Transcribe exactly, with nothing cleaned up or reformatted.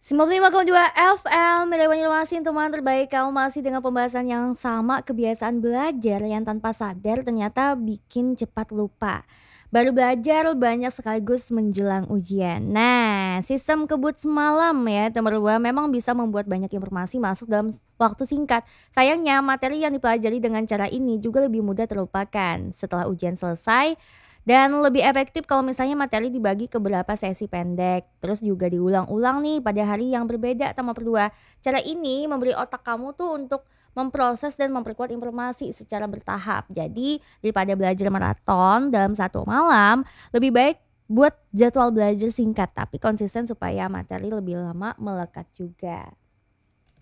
sembilan puluh lima koma dua F M, Meriwani Informasi teman terbaik. Kamu masih dengan pembahasan yang sama, kebiasaan belajar yang tanpa sadar ternyata bikin cepat lupa. Baru belajar banyak sekaligus menjelang ujian. Nah, sistem kebut semalam ya, nomor dua memang bisa membuat banyak informasi masuk dalam waktu singkat. Sayangnya, materi yang dipelajari dengan cara ini juga lebih mudah terlupakan setelah ujian selesai. Dan lebih efektif kalau misalnya materi dibagi ke beberapa sesi pendek, terus juga diulang-ulang nih pada hari yang berbeda sama berdua. Cara ini memberi otak kamu tuh untuk memproses dan memperkuat informasi secara bertahap. Jadi daripada belajar maraton dalam satu malam, lebih baik buat jadwal belajar singkat tapi konsisten supaya materi lebih lama melekat juga.